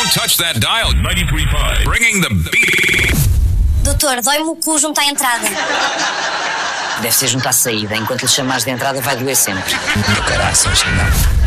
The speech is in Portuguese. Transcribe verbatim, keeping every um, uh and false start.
Don't touch that dial. ninety-three point five. Bringing the beat. Doutor, dói-me o cu junto à entrada. Deve ser junto à saída. Enquanto lhe chamares de entrada vai doer sempre. Do caraças, não.